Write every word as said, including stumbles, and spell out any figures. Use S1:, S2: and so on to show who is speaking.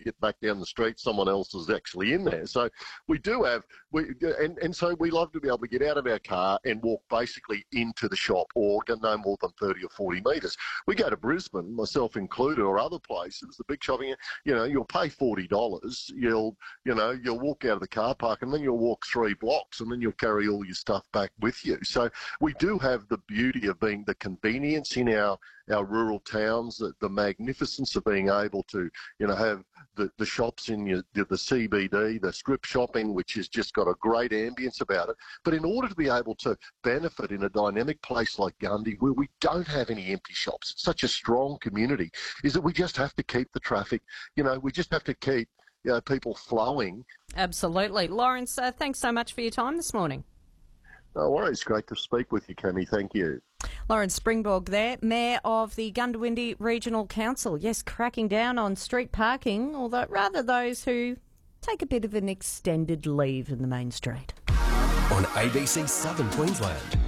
S1: get back down the street, someone else is actually in there. So we do have, we and, and so we love to be able to get out of our car and walk basically into the shop or go no more than thirty or forty metres. We go to Brisbane, myself included, or other places, the big shopping, you know, you'll pay forty dollars, you'll, you know, you'll walk out of the car park and then you'll walk three blocks and then you'll carry all your stuff back with you. So we do have the beauty of being the convenience in our our rural towns, the, the magnificence of being able to, you know, have the, the shops in your, the, the C B D, the strip shopping, which has just got a great ambience about it. But in order to be able to benefit in a dynamic place like Gundy, where we don't have any empty shops, it's such a strong community, is that we just have to keep the traffic, you know, we just have to keep, you know, people flowing.
S2: Absolutely. Lawrence, uh, thanks so much for your time this morning.
S1: No worries. Great to speak with you, Cami. Thank you.
S2: Lawrence Springborg there, Mayor of the Goondiwindi Regional Council. Yes, cracking down on street parking, although rather those who take a bit of an extended leave in the main street.
S3: On A B C Southern Queensland.